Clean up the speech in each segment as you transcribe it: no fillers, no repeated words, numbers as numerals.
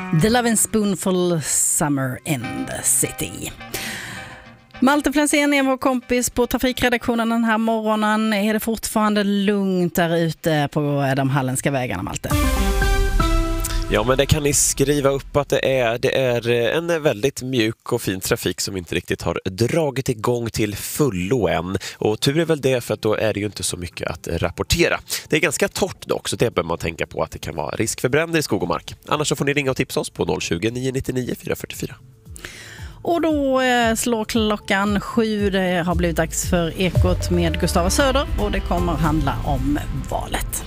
The Lovin' Spoonful, Summer in the City. Malte Flensén är vår kompis på trafikredaktionen den här morgonen. Är det fortfarande lugnt där ute på de halländska vägarna, Malte? Ja, men det kan ni skriva upp att det är en väldigt mjuk och fin trafik som inte riktigt har dragit igång till fullo än. Och tur är väl det, för att då är det ju inte så mycket att rapportera. Det är ganska torrt dock, så det bör man tänka på att det kan vara risk för bränder i skog och mark. Annars så får ni ringa och tipsa oss på 020 999 444. Och då slår klockan 7. Det har blivit dags för Ekot med Gustava Söder och det kommer handla om valet.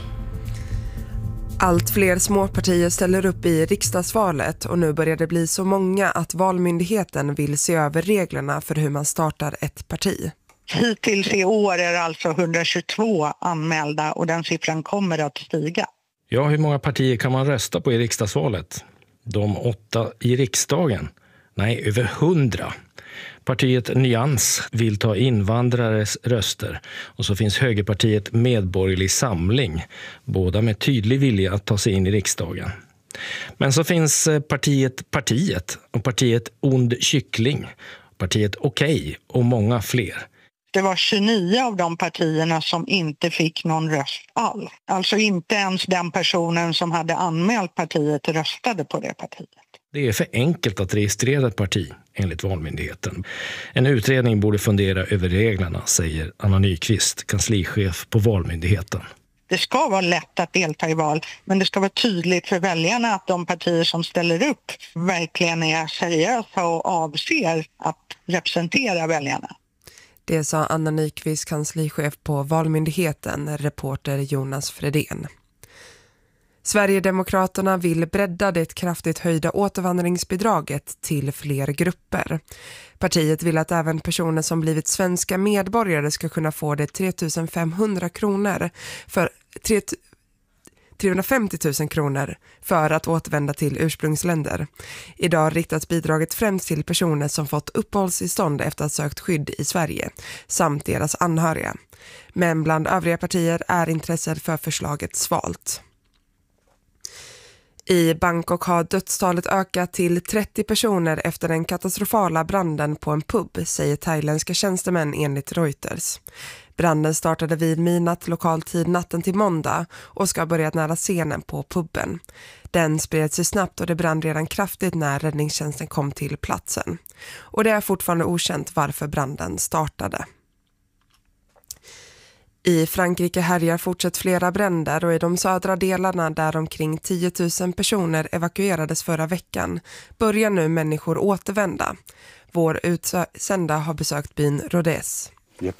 Allt fler småpartier ställer upp i riksdagsvalet och nu börjar det bli så många att Valmyndigheten vill se över reglerna för hur man startar ett parti. Hittills i år är det alltså 122 anmälda och den siffran kommer att stiga. Ja, hur många partier kan man rösta på i riksdagsvalet? De 8 i riksdagen? Nej, över 100. Partiet Nyans vill ta invandrares röster och så finns högerpartiet Medborgerlig Samling, båda med tydlig vilja att ta sig in i riksdagen. Men så finns partiet och partiet Ond Kyckling, partiet Okej och många fler. Det var 29 av de partierna som inte fick någon röst alls. Alltså inte ens den personen som hade anmält partiet röstade på det partiet. Det är för enkelt att registrera ett parti, enligt Valmyndigheten. En utredning borde fundera över reglerna, säger Anna Nyqvist, kanslichef på Valmyndigheten. Det ska vara lätt att delta i val, men det ska vara tydligt för väljarna att de partier som ställer upp verkligen är seriösa och avser att representera väljarna. Det sa Anna Nyqvist, kanslichef på Valmyndigheten, reporter Jonas Fredén. Sverigedemokraterna vill bredda det kraftigt höjda återvandringsbidraget till fler grupper. Partiet vill att även personer som blivit svenska medborgare ska kunna få det 3 500 kronor för 350 000 kronor för att återvända till ursprungsländer. Idag riktas bidraget främst till personer som fått uppehållstillstånd efter att sökt skydd i Sverige samt deras anhöriga. Men bland övriga partier är intresset för förslaget svalt. I Bangkok har dödstalet ökat till 30 personer efter den katastrofala branden på en pub, säger thailändska tjänstemän enligt Reuters. Branden startade vid midnatt lokal tid natten till måndag och ska ha börjat nära scenen på puben. Den spred sig snabbt och det brann redan kraftigt när räddningstjänsten kom till platsen. Och det är fortfarande okänt varför branden startade. I Frankrike härjar fortsatt flera bränder och i de södra delarna där omkring 10 000 personer evakuerades förra veckan börjar nu människor återvända. Vår utsända har besökt byn Rodez.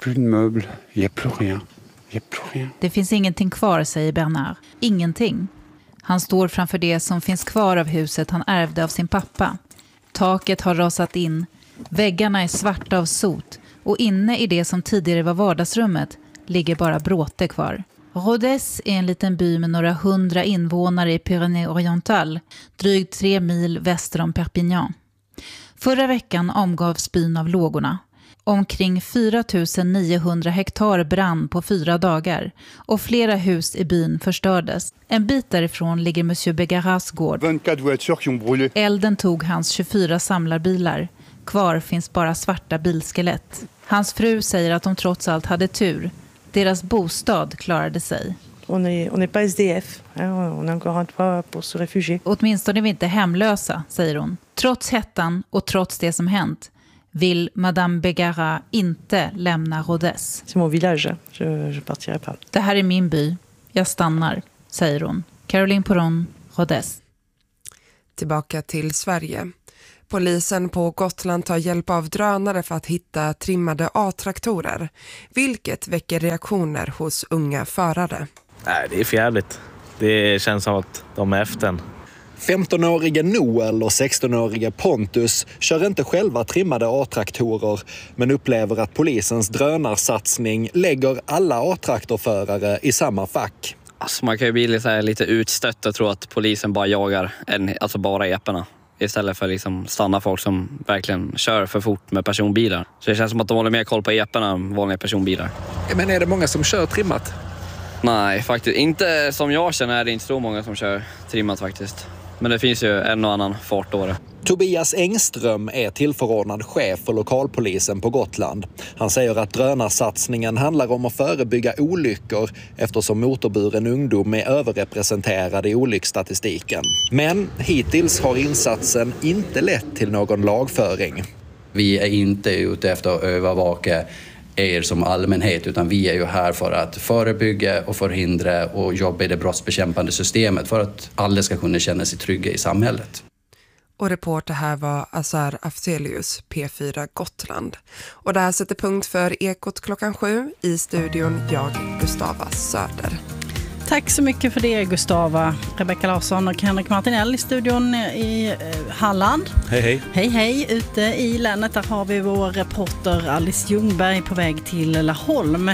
Det finns ingenting kvar, säger Bernard. Ingenting. Han står framför det som finns kvar av huset han ärvde av sin pappa. Taket har rasat in, väggarna är svarta av sot och inne i det som tidigare var vardagsrummet ligger bara bråte kvar. Rodez är en liten by med några 100 invånare i Pyrénées-Oriental, drygt 3 mil väster om Perpignan. Förra veckan omgavs byn av lågorna. Omkring 4 900 hektar brann på 4 dagar och flera hus i byn förstördes. En bit därifrån ligger Monsieur Begaras gård. Elden tog hans 24 samlarbilar. Kvar finns bara svarta bilskelett. Hans fru säger att de trots allt hade tur. Deras bostad klarade sig. On n'est pas SDF. On a encore un toit pour se réfugier. Åtminstone är vi inte hemlösa, säger hon. Trots hettan och trots det som hänt vill Madame Begara inte lämna Rodez. C'est mon village. Je partirai pas. Det här är min by. Jag stannar, säger hon. Caroline Poron, Rodez. Tillbaka till Sverige. Polisen på Gotland tar hjälp av drönare för att hitta trimmade A-traktorer, vilket väcker reaktioner hos unga förare. Nej, det är förjävligt. Det känns som att de är efter. 15-åriga Noel och 16-åriga Pontus kör inte själva trimmade A-traktorer men upplever att polisens drönarsatsning lägger alla A-traktorförare i samma fack. Alltså man kan ju bli lite utstött och tro att polisen bara jagar bara eporna. Istället för liksom stanna folk som verkligen kör för fort med personbilar. Så det känns som att de håller mer koll på eporna än vanliga personbilar. Men är det många som kör trimmat? Nej, faktiskt inte som jag känner är det inte så många som kör trimmat faktiskt. Men det finns ju en och annan fartåre. Tobias Engström är tillförordnad chef för lokalpolisen på Gotland. Han säger att drönarsatsningen handlar om att förebygga olyckor eftersom motorburen ungdom är överrepresenterad i olycksstatistiken. Men hittills har insatsen inte lett till någon lagföring. Vi är inte ute efter att övervaka er som allmänhet, utan vi är ju här för att förebygga och förhindra och jobba i det brottsbekämpande systemet för att alla ska kunna känna sig trygga i samhället. Och reporter här var Azar Aftelius, P4 Gotland. Och det här sätter punkt för Ekot 7:00. I studion jag, Gustava Söder. Tack så mycket för det, Gustava. Rebecca Larsson och Henrik Martinell i studion i Halland. Hej, hej. Hej, hej. Ute i länet där har vi vår reporter Alice Ljungberg på väg till Laholm.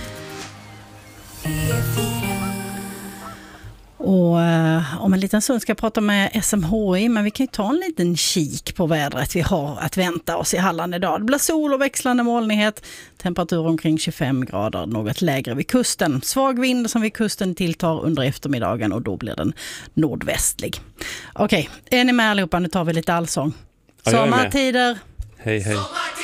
Och om en liten stund ska jag prata med SMHI, men vi kan ju ta en liten kik på vädret vi har att vänta oss i Halland idag. Det blir sol och växlande molnighet, temperatur omkring 25 grader, något lägre vid kusten. Svag vind som vid kusten tilltar under eftermiddagen och då blir den nordvästlig. Okej, är ni med allihopa? Nu tar vi lite allsång. Ja, jag är med. Sommartider. Hej, hej.